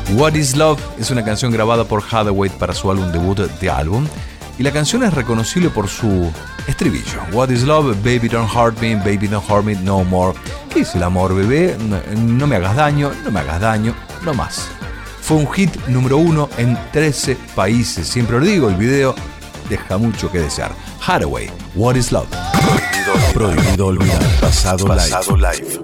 What is Love es una canción grabada por Hathaway para su álbum debut de álbum, y la canción es reconocible por su estribillo. What is love? Baby don't hurt me, baby don't hurt me no more. ¿Qué es el amor, bebé? No me hagas daño, no me hagas daño, no más. Fue un hit número 1 en 13 países. Siempre lo digo, el video deja mucho que desear. Hathaway, What is Love. Prohibido olvidar. Pasado live.